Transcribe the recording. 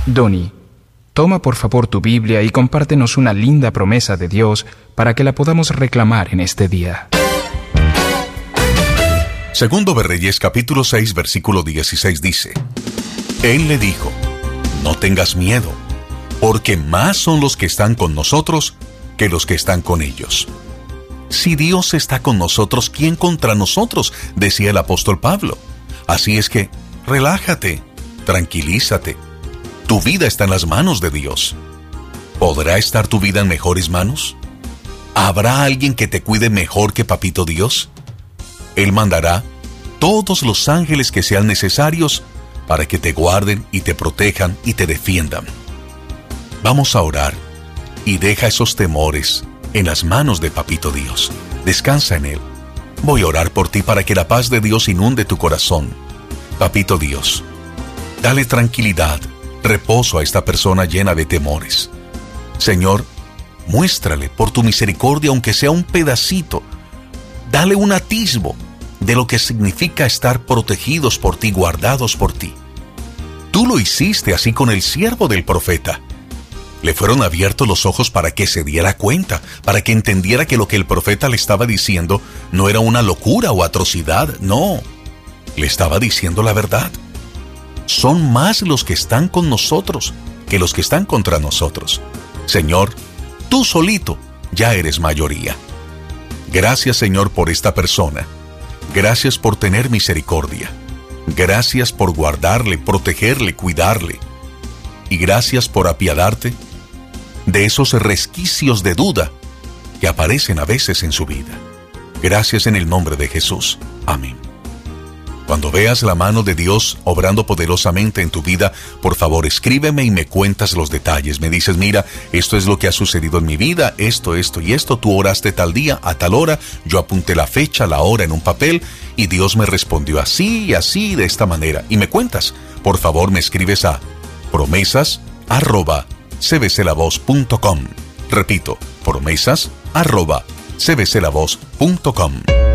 Donnie, toma por favor tu Biblia y compártenos una linda promesa de Dios para que la podamos reclamar en este día. Segundo de Reyes, capítulo 6, versículo 16 dice: Él le dijo: no tengas miedo, porque más son los que están con nosotros que los que están con ellos. Si Dios está con nosotros, ¿quién contra nosotros?, decía el apóstol Pablo. Así es que, relájate, tranquilízate. Tu vida está en las manos de Dios. ¿Podrá estar tu vida en mejores manos? ¿Habrá alguien que te cuide mejor que Papito Dios? Él mandará todos los ángeles que sean necesarios para que te guarden y te protejan y te defiendan. Vamos a orar y deja esos temores en las manos de Papito Dios. Descansa en Él. Voy a orar por ti para que la paz de Dios inunde tu corazón. Papito Dios, dale tranquilidad, reposo a esta persona llena de temores. Señor, muéstrale por tu misericordia, aunque sea un pedacito. Dale un atisbo de lo que significa estar protegidos por ti, guardados por ti. Tú lo hiciste así con el siervo del profeta. Le fueron abiertos los ojos para que se diera cuenta, para que entendiera que lo que el profeta le estaba diciendo no era una locura o atrocidad, no. Le estaba diciendo la verdad. Son más los que están con nosotros que los que están contra nosotros. Señor, tú solito ya eres mayoría. Gracias, Señor, por esta persona. Gracias por tener misericordia. Gracias por guardarle, protegerle, cuidarle. Y gracias por apiadarte de esos resquicios de duda que aparecen a veces en su vida. Gracias en el nombre de Jesús. Amén. Cuando veas la mano de Dios obrando poderosamente en tu vida, por favor escríbeme y me cuentas los detalles. Me dices: mira, esto es lo que ha sucedido en mi vida, esto y esto. Tú oraste tal día, a tal hora, yo apunté la fecha, la hora en un papel y Dios me respondió así y así, de esta manera. Y me cuentas. Por favor, me escribes a promesas@cbclavoz.com. Repito, promesas@cbclavoz.com.